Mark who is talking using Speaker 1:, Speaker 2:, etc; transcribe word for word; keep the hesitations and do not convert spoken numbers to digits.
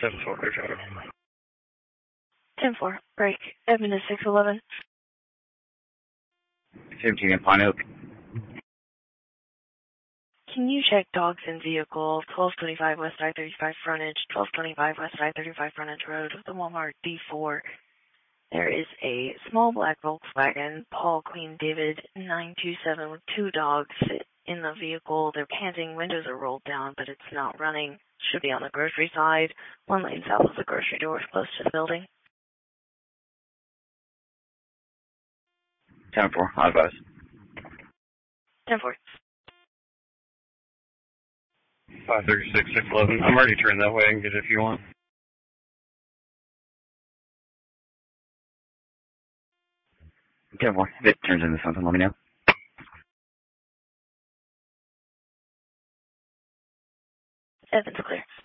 Speaker 1: seven four, clear traffic.
Speaker 2: ten four, break. Edmund is six eleven.
Speaker 3: seventeen in Pine Oak.
Speaker 2: Can you check dogs in vehicle twelve twenty-five West I thirty-five frontage, twelve twenty-five West I thirty-five frontage road with the Walmart D four. There is a small black Volkswagen, Paul Queen David nine two seven with two dogs in the vehicle. They're panting, windows are rolled down, but it's not running. Should be on the grocery side. One lane south of the grocery door is close to the building.
Speaker 3: ten four, I'll advise.
Speaker 2: ten four.
Speaker 1: five thirty-six, six eleven. I'm already turned that way. I can get it if you want.
Speaker 3: ten four, if it turns into something, let me know.
Speaker 2: Evans clear.